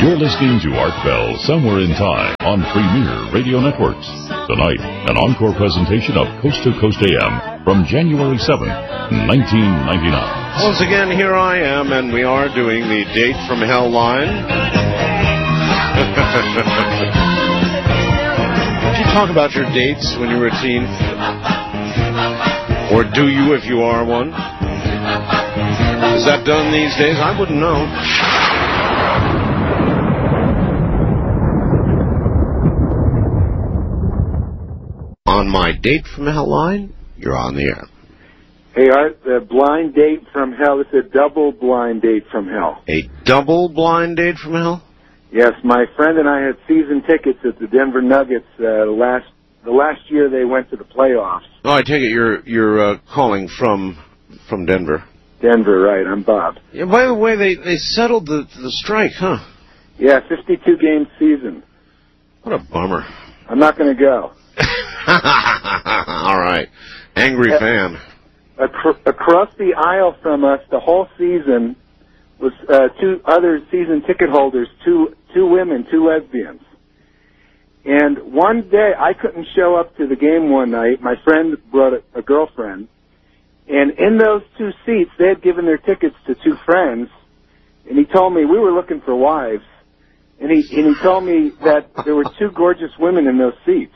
You're listening to Art Bell Somewhere in Time on Premier Radio Networks. Tonight, an encore presentation of Coast to Coast AM from January 7th, 1999. Once again, here I am, and we are doing the Date from Hell line. Did you talk about your dates when you were a teen? Or do you if you are one? Is that done these days? I wouldn't know. On my Date from Hell line, you're on the air. Hey, Art, the blind date from hell. It's a double blind date from hell. A double blind date from hell? Yes, my friend and I had season tickets at the Denver Nuggets the last year they went to the playoffs. Oh, I take it you're calling from Denver. Denver, right. I'm Bob. Yeah, by the way, they settled the strike, huh? Yeah, 52-game season. What a bummer. I'm not going to go. All right. Angry fan. Across the aisle from us, the whole season, was two other season ticket holders, two women, two lesbians. And one day, I couldn't show up to the game one night. My friend brought a girlfriend. And in those two seats, they had given their tickets to two friends. And he told me, we were looking for wives. And he told me that there were two gorgeous women in those seats.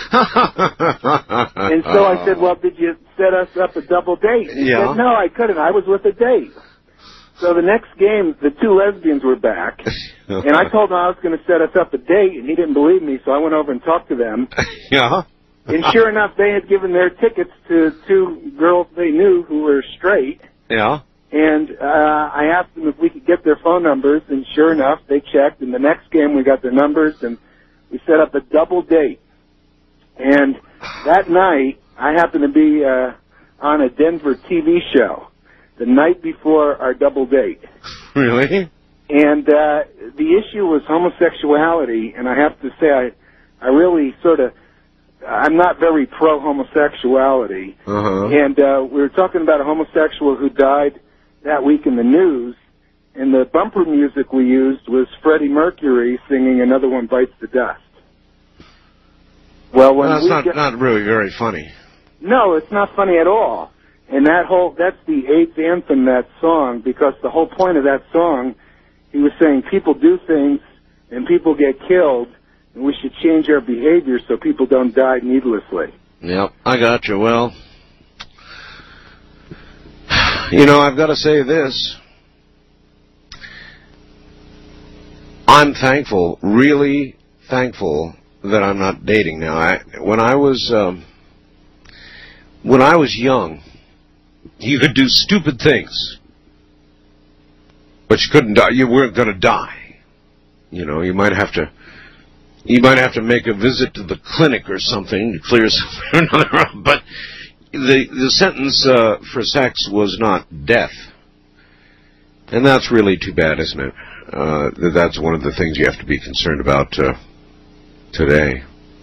And so I said, well, did you set us up a double date? And he said, no, I couldn't. I was with a date. So the next game, the two lesbians were back. And I told him I was going to set us up a date, and he didn't believe me, so I went over and talked to them. Yeah. And sure enough, they had given their tickets to two girls they knew who were straight. Yeah. And I asked them if we could get their phone numbers, and sure enough, they checked. And the next game, we got their numbers, and we set up a double date. And that night, I happened to be on a Denver TV show the night before our double date. Really? And the issue was homosexuality, and I have to say I really I'm not very pro-homosexuality. Uh-huh. And we were talking about a homosexual who died that week in the news, and the bumper music we used was Freddie Mercury singing Another One Bites the Dust. Well, that's not really very funny. No, it's not funny at all. And that's the AIDS anthem, that song, because the whole point of that song, he was saying people do things and people get killed, and we should change our behavior so people don't die needlessly. Yep, I got you. Well, I've got to say this. I'm thankful, really thankful, that I'm not dating now. When I was young, you could do stupid things, but you couldn't die. You weren't going to die. You might have to make a visit to the clinic or something to clear something. But the sentence for sex was not death, and that's really too bad, isn't it? That's one of the things you have to be concerned about today,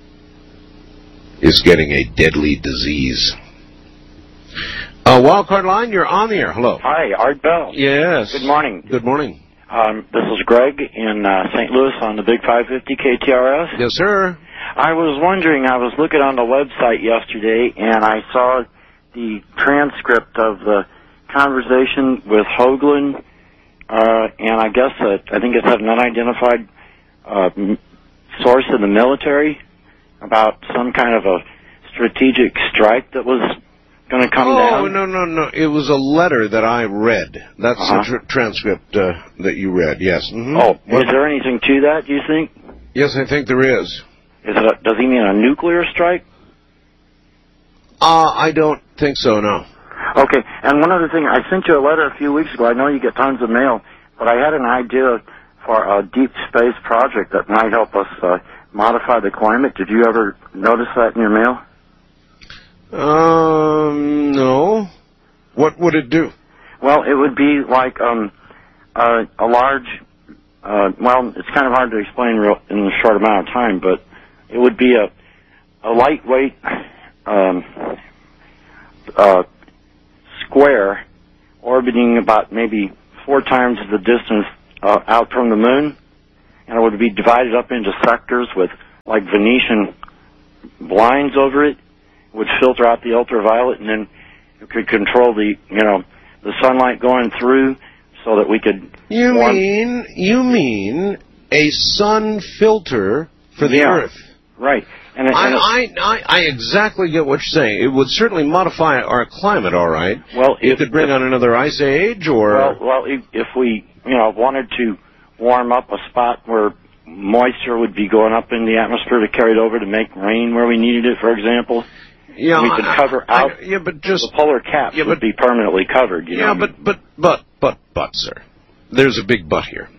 is getting a deadly disease. Wildcard line, you're on the air. Hello. Hi, Art Bell. Yes. Good morning. Good morning. This is Greg in St. Louis on the Big 550 KTRS. Yes, sir. I was wondering, I was looking on the website yesterday, and I saw the transcript of the conversation with Hoagland, and I guess I think it had an unidentified source in the military about some kind of a strategic strike that was going to come down. Oh, no. It was a letter that I read. That's the transcript that you read, yes. Mm-hmm. Oh, is there anything to that, do you think? Yes, I think there is. Does he mean a nuclear strike? I don't think so, no. Okay, and one other thing, I sent you a letter a few weeks ago. I know you get tons of mail, but I had an idea for a deep space project that might help us modify the climate. Did you ever notice that in your mail? No. What would it do? Well, it would be like a large, well, it's kind of hard to explain in a short amount of time, but it would be a lightweight square orbiting about maybe 4 times the distance out from the moon, and it would be divided up into sectors with like Venetian blinds over it. It would filter out the ultraviolet, and then it could control the sunlight going through, so that we could. You mean a sun filter for the Earth? Right. And I exactly get what you're saying. It would certainly modify our climate, all right. Well, it could bring on another ice age, or if we wanted to warm up a spot where moisture would be going up in the atmosphere to carry it over to make rain where we needed it, for example. Yeah, we could cover out. Just the polar caps would be permanently covered. But, sir, there's a big but here.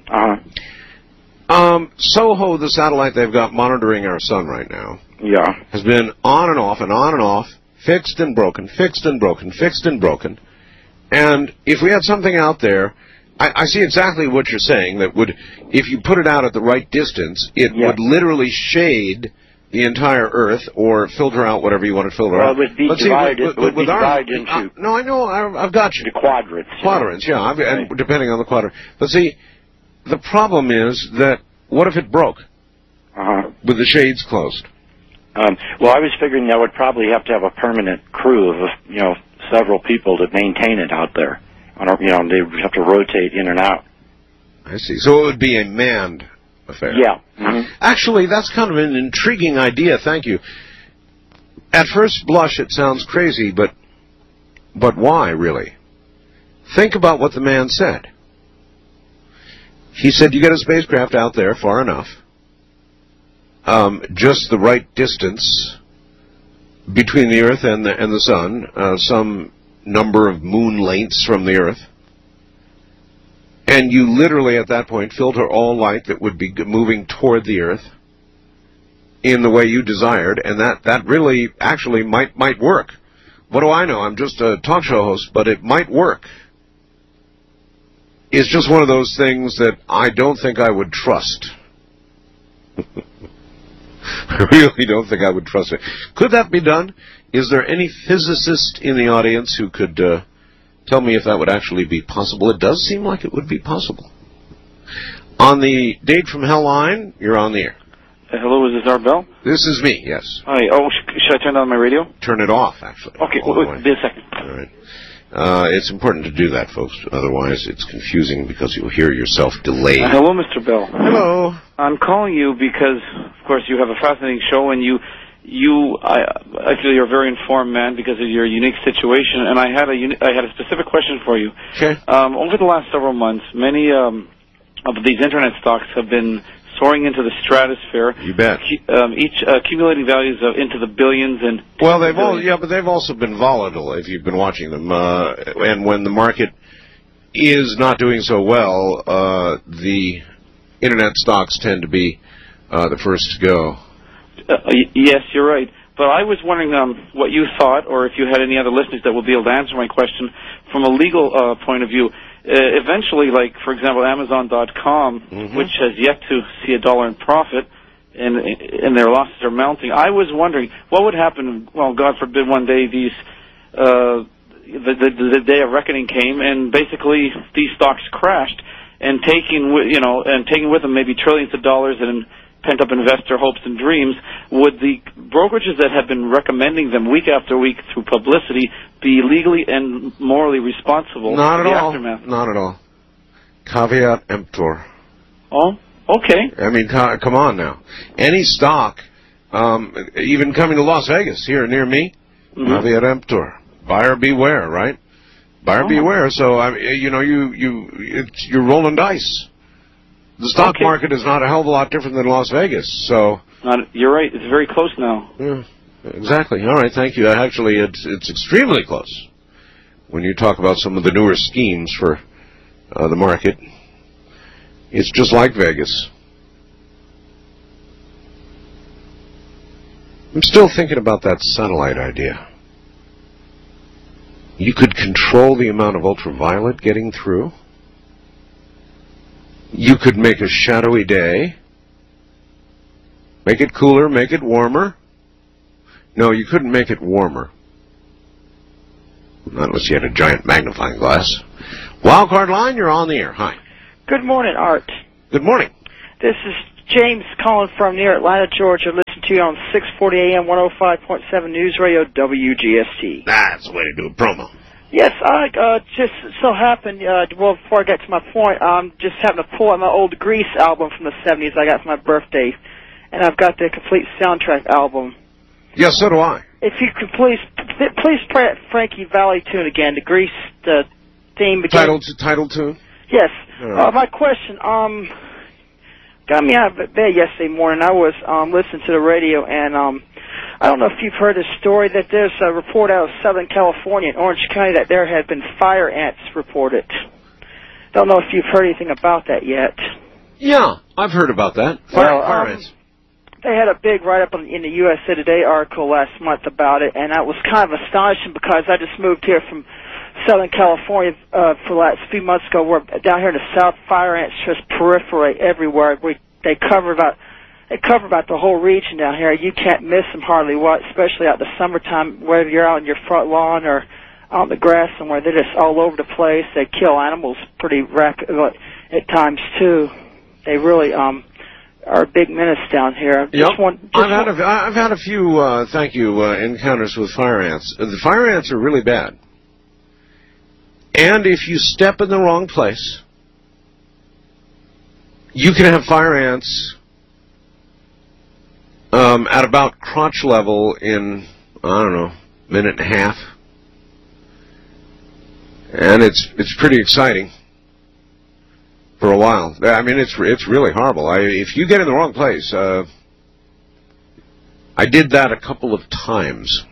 SOHO, the satellite they've got monitoring our sun right now, has been on and off and on and off, fixed and broken, fixed and broken, fixed and broken. And if we had something out there, I see exactly what you're saying, that would, if you put it out at the right distance, it would literally shade the entire Earth, or filter out whatever you want to filter out. Well, it would be divided into... no, I know, I've got you. The quadrants. Quadrants, and depending on the quadrant. But see, the problem is that, what if it broke? With the shades closed? Well, I was figuring that would probably have to have a permanent crew of, several people to maintain it out there. They would have to rotate in and out. I see. So it would be a manned affair. Yeah. Mm-hmm. Actually, that's kind of an intriguing idea, thank you. At first blush, it sounds crazy, but why, really? Think about what the man said. He said you get a spacecraft out there far enough, just the right distance between the Earth and the Sun, some number of moon lengths from the Earth, and you literally at that point filter all light that would be moving toward the Earth in the way you desired, and that really actually might work. What do I know? I'm just a talk show host, but it might work. It's just one of those things that I don't think I would trust. I really don't think I would trust it. Could that be done? Is there any physicist in the audience who could tell me if that would actually be possible? It does seem like it would be possible. On the Date from Hell line, you're on the air. Hello, is this Art Bell? This is me, yes. Hi. Oh, should I turn on my radio? Turn it off, actually. Okay, wait a second. All right. It's important to do that, folks. Otherwise, it's confusing because you'll hear yourself delayed. Hello, Mr. Bell. Hello. I'm calling you because, of course, you have a fascinating show, and I feel you're a very informed man because of your unique situation. And I had a specific question for you. Okay. Over the last several months, many of these internet stocks have been soaring into the stratosphere. You bet. Each accumulating values into the billions and. Well, but they've also been volatile if you've been watching them. And when the market is not doing so well, the internet stocks tend to be the first to go. Yes, you're right. But I was wondering what you thought, or if you had any other listeners that would be able to answer my question from a legal point of view. Eventually, like, for example, Amazon.com, which has yet to see $1 in profit, and their losses are mounting. I was wondering what would happen. Well, God forbid, one day the day of reckoning came, and basically these stocks crashed, and taking with them maybe trillions of dollars and pent-up investor hopes and dreams. Would the brokerages that have been recommending them week after week through publicity be legally and morally responsible Not for the at all. aftermath? Not at all. Caveat emptor. Oh, okay. I mean, come on now. Any stock, even coming to Las Vegas, here near me, caveat emptor. Buyer beware, right? Buyer beware. So, you're rolling dice. The stock market is not a hell of a lot different than Las Vegas, so... You're right. It's very close now. Yeah, exactly. All right, thank you. Actually, it's extremely close when you talk about some of the newer schemes for the market. It's just like Vegas. I'm still thinking about that satellite idea. You could control the amount of ultraviolet getting through. You could make a shadowy day. Make it cooler, make it warmer. No, you couldn't make it warmer. Not unless you had a giant magnifying glass. Wildcard line, you're on the air. Hi. Good morning, Art. Good morning. This is James calling from near Atlanta, Georgia. Listen to you on 640 AM, 105.7 News Radio, WGST. That's the way to do a promo. Yes, I just so happened, well, before I get to my point, just happened to pull out my old Grease album from the 70s I got for my birthday, and I've got the complete soundtrack album. Yes, so do I. If you could please play that Frankie Valli tune again, the Grease theme again. Title tune? Yes. Right. My question, got me out of bed yesterday morning. I was listening to the radio, and I don't know if you've heard the story that there's a report out of Southern California in Orange County that there had been fire ants reported. Don't know if you've heard anything about that yet. Yeah, I've heard about that. Fire ants. They had a big write-up in the USA Today article last month about it, and that was kind of astonishing because I just moved here from Southern California for the last few months ago. We're down here in the South, fire ants just proliferate everywhere. They cover about the whole region down here. You can't miss them hardly, especially out in the summertime, whether you're out on your front lawn or out in the grass somewhere. They're just all over the place. They kill animals pretty rapid at times, too. They really are a big menace down here. I've had a few, encounters with fire ants. The fire ants are really bad. And if you step in the wrong place, you can have fire ants at about crotch level in, minute and a half. And it's pretty exciting for a while. I mean, it's really horrible. If you get in the wrong place, I did that a couple of times.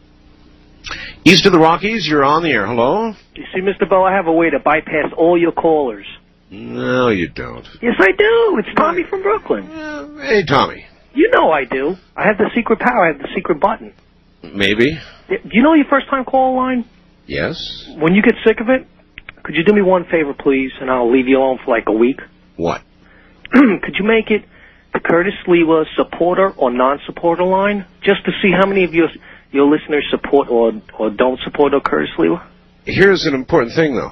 East of the Rockies, you're on the air. Hello? You see, Mr. Bell, I have a way to bypass all your callers. No, you don't. Yes, I do. It's Tommy from Brooklyn. Hey, Tommy. You know I do. I have the secret power. I have the secret button. Maybe. Do you know your first-time call line? Yes. When you get sick of it, could you do me one favor, please, and I'll leave you alone for like a week? What? Could you make it the Curtis Sliwa supporter or non-supporter line, just to see how many of your listeners support or don't support Curtis Sliwa? Here's an important thing, though.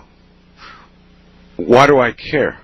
Why do I care?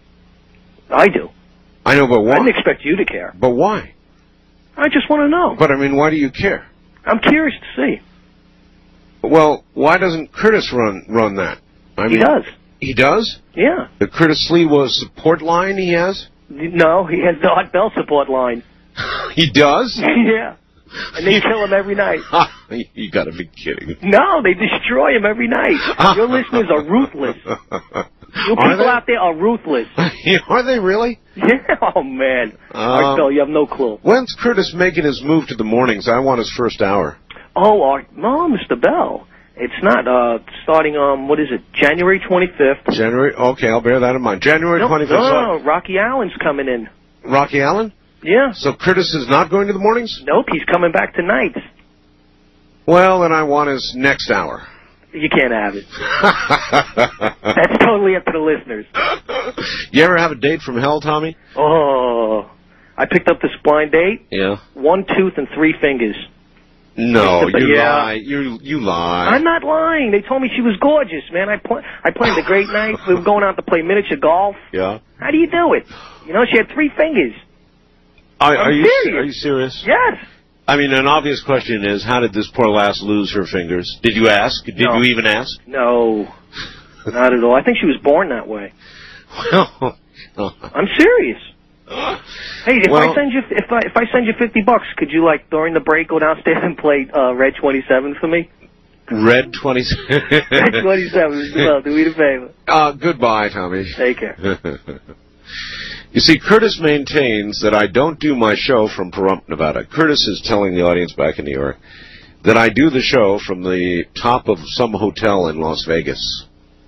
I do. I know, but why? I didn't expect you to care. But why? I just want to know. But, I mean, why do you care? I'm curious to see. Well, why doesn't Curtis run that? He does. He does? Yeah. The Curtis Sliwa support line he has? No, he has the Art Bell support line. He does? Yeah. And they kill him every night. You gotta be kidding. No, they destroy him every night. Your listeners are ruthless. You people out there are ruthless. Are they really? Yeah, oh man. Art Bell, you have no clue. When's Curtis making his move to the mornings? I want his first hour. Oh, no, Mr. Bell. It's not starting what is it, January 25th. January? Okay, I'll bear that in mind. January 25th. No, Rocky Allen's coming in. Rocky Allen? Yeah. So Curtis is not going to the mornings? Nope, he's coming back tonight. Well, then I want his next hour. You can't have it. That's totally up to the listeners. You ever have a date from hell, Tommy? Oh, I picked up this blind date. Yeah. 1 tooth and 3 fingers. No, you lie. You lie. I'm not lying. They told me she was gorgeous, man. I planned a great night. We were going out to play miniature golf. Yeah. How do you do it? You know, she had 3 fingers. Are you serious? Yes. I mean, an obvious question is, how did this poor lass lose her fingers? Did you ask? Did you even ask? No, not at all. I think she was born that way. Well, I'm serious. Hey, if I send you $50, could you during the break go downstairs and play Red 27 for me? Red 27. Red 27. Well, do me the favor. Goodbye, Tommy. Take care. You see, Curtis maintains that I don't do my show from Pahrump, Nevada. Curtis is telling the audience back in New York that I do the show from the top of some hotel in Las Vegas.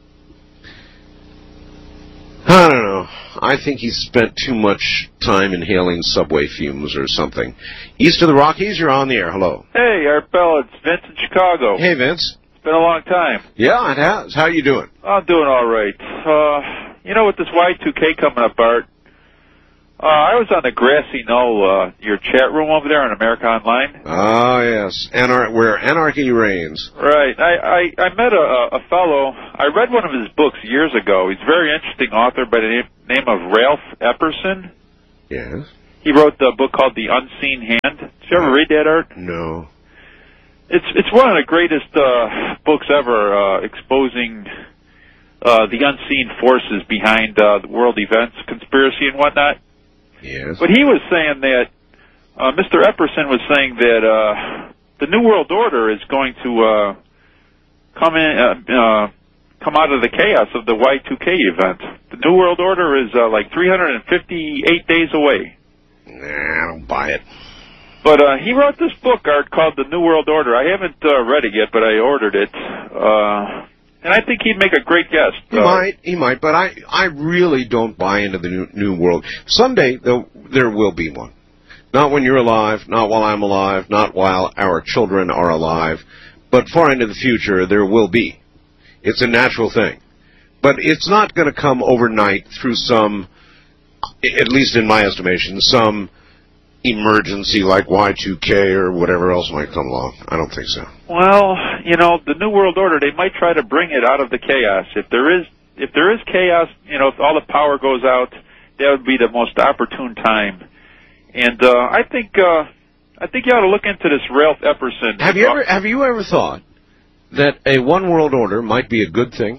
I don't know. I think he's spent too much time inhaling subway fumes or something. East of the Rockies, you're on the air. Hello. Hey, Art Bell, it's Vince in Chicago. Hey, Vince. It's been a long time. Yeah, it has. How you doing? I'm doing all right. With this Y2K coming up, Art, I was on the Grassy Knoll, your chat room over there on America Online. Ah, yes. Where anarchy reigns. Right. I met a fellow. I read one of his books years ago. He's a very interesting author by the name of Ralph Epperson. Yes. He wrote a book called The Unseen Hand. Did you ever read that, Art? No. It's one of the greatest books ever, exposing the unseen forces behind the world events, conspiracy and whatnot. Yes. But he was saying that, Mr. Epperson was saying that the New World Order is going to come out of the chaos of the Y2K event. The New World Order is like 358 days away. Nah, I don't buy it. But he wrote this book, Art, called The New World Order. I haven't read it yet, but I ordered it. And I think he'd make a great guest. He might, but I really don't buy into the new world. Someday, there will be one. Not when you're alive, not while I'm alive, not while our children are alive, but far into the future, there will be. It's a natural thing. But it's not going to come overnight through some, at least in my estimation, some emergency like Y2K or whatever else might come along. I don't think so. Well, you know, the New World Order, they might try to bring it out of the chaos. If there is chaos, you know, if all the power goes out, that would be the most opportune time. And I think you ought to look into this Ralph Epperson. Have you ever thought that a one world order might be a good thing?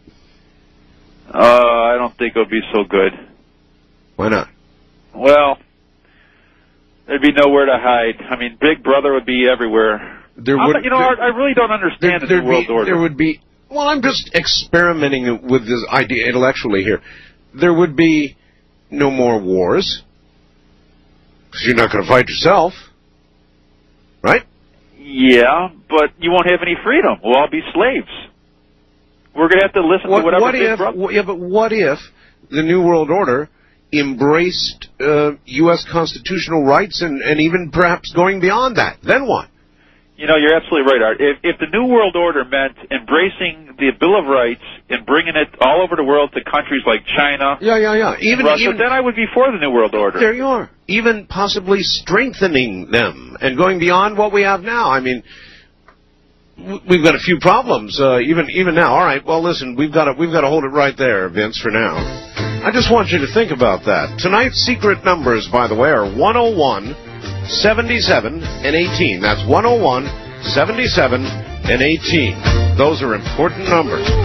I don't think it would be so good. Why not? Well, there'd be nowhere to hide. I mean, Big Brother would be everywhere. I really don't understand the New World Order. There would be. Well, I'm just experimenting with this idea intellectually here. There would be no more wars. Because you're not going to fight yourself. Right? Yeah, but you won't have any freedom. We'll all be slaves. We're going to have to listen to whatever Big Brother... Yeah, but what if the New World Order embraced U.S. constitutional rights and even perhaps going beyond that? Then what? You know, you're absolutely right, Art. If the New World Order meant embracing the Bill of Rights and bringing it all over the world to countries like China, even Russia, then I would be for the New World Order. There you are. Even possibly strengthening them and going beyond what we have now. I mean, we've got a few problems even now. All right. Well, listen, we've got to hold it right there, Vince, for now. I just want you to think about that. Tonight's secret numbers, by the way, are 101, 77, and 18. That's 101, 77, and 18. Those are important numbers.